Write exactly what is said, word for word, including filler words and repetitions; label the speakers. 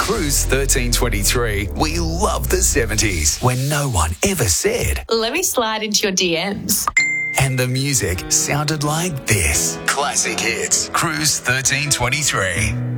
Speaker 1: Cruise thirteen twenty-three, we love the seventies when no one ever said.
Speaker 2: Let me slide into your D Ms.
Speaker 1: And the music sounded like this. Classic hits. Cruise thirteen twenty-three.